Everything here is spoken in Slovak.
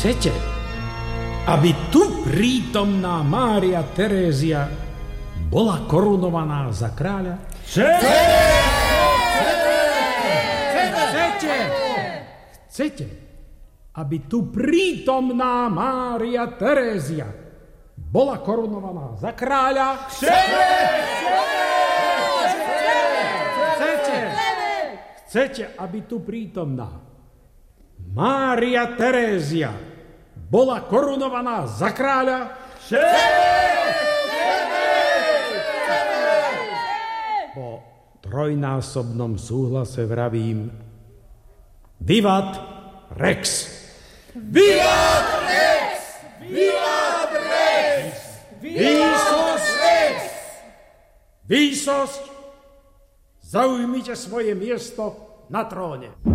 Chcete, aby tu prítomná Mária Terézia bola korunovaná za kráľa? Chcete, aby tu prítomná Mária Terézia bola korunovaná za kráľa? Chcete, aby tu prítomná Mária Terézia bola korunovaná za kráľa? Po trojnásobnom súhlase vravím Vivat Rex! Vivat Rex! Vivat Rex! Výsosť! Zaujmite svoje miesto na tróne.